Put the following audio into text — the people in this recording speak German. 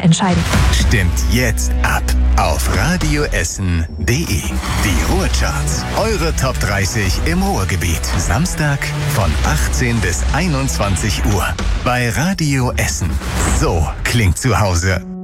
entscheiden. Stimmt jetzt ab auf radioessen.de. Die Ruhrcharts. Eure Top 30 im Ruhrgebiet. Samstag von 18 bis 21 Uhr. Bei Radio Essen. So klingt zu Hause.